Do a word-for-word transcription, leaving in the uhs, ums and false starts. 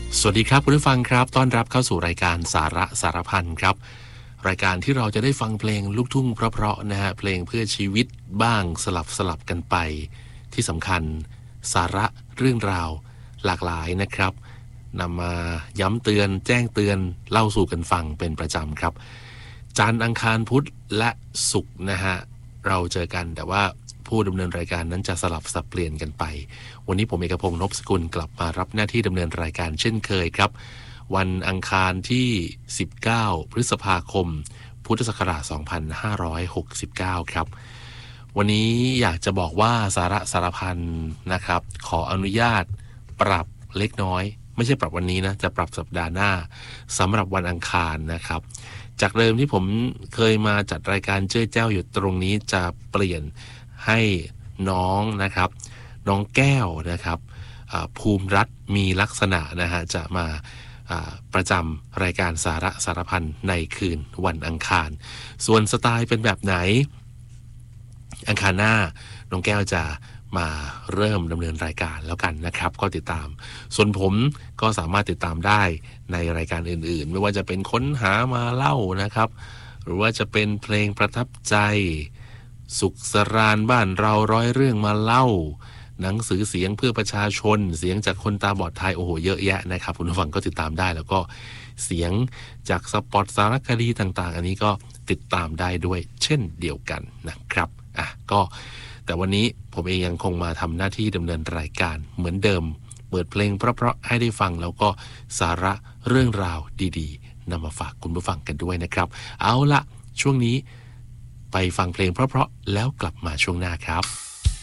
สวัสดีครับคุณผู้ฟังครับต้อนรับเข้าสู่รายการสาระสารพันครับรายการที่เราจะได้ฟังเพลงลูกทุ่งเพราะๆนะฮะเพลงเพื่อชีวิตบ้างสลับสลับกันไปที่สำคัญสาระเรื่องราวหลากหลายนะครับนำมาย้ำเตือนแจ้งเตือนเล่าสู่กันฟังเป็นประจำครับจันทร์อังคารพุธและศุกร์นะฮะเราเจอกันแต่ว่าผู้ดำเนินรายการนั้นจะสลับสับเปลี่ยนกันไปวันนี้ผมเอกพงษ์นพสกุลกลับมารับหน้าที่ดำเนินรายการเช่นเคยครับวันอังคารที่สิบเก้าพฤษภาคมพุทธศักราชสองพันห้าร้อยหกสิบเก้าครับวันนี้อยากจะบอกว่าสาระสารพันนะครับขออนุญาตปรับเล็กน้อยไม่ใช่ปรับวันนี้นะจะปรับสัปดาห์หน้าสำหรับวันอังคารนะครับจากเดิมที่ผมเคยมาจัดรายการเจ้ยแจ้วอยู่ตรงนี้จะเปลี่ยนให้น้องนะครับน้องแก้วนะครับภูมิรัตน์มีลักษณะนะฮะจะมาประจำรายการสาระสารพันในคืนวันอังคารส่วนสไตล์เป็นแบบไหนอังคารหน้าน้องแก้วจะมาเริ่มดำเนินรายการแล้วกันนะครับก็ติดตามส่วนผมก็สามารถติดตามได้ในรายการอื่นๆไม่ว่าจะเป็นค้นหามาเล่านะครับหรือว่าจะเป็นเพลงประทับใจสุขสรานบ้านเราร้อยเรื่องมาเล่าหนังสือเสียงเพื่อประชาชนเสียงจากคนตาบอดไทยโอ้โหเยอะแยะนะครับคุณผู้ฟังก็ติดตามได้แล้วก็เสียงจากสปอตสารคดีต่างๆอันนี้ก็ติดตามได้ด้วยเช่นเดียวกันนะครับอ่ะก็แต่วันนี้ผมเองยังคงมาทำหน้าที่ดำเนินรายการเหมือนเดิมเปิดเพลงเพราะๆให้ได้ฟังแล้วก็สาระเรื่องราวดีๆนำมาฝากคุณผู้ฟังกันด้วยนะครับเอาละช่วงนี้ไปฟังเพลงเพราะๆแล้วกลับมาช่วงหน้าครับ